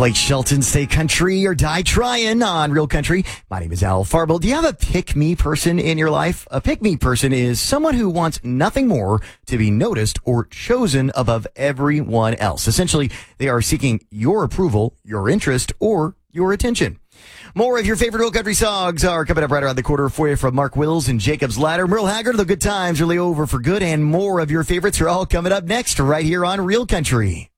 Blake Shelton, Stay Country or Die Tryin' on Real Country. My name is Al Farble. Do you have a pick-me person in your life? A pick-me person is someone who wants nothing more to be noticed or chosen above everyone else. Essentially, they are seeking your approval, your interest, or your attention. More of your favorite Real Country songs are coming up right around the corner for you from Mark Wills and Jacob's Ladder. Merle Haggard, The Good Times Really Over for Good, and more of your favorites are all coming up next right here on Real Country.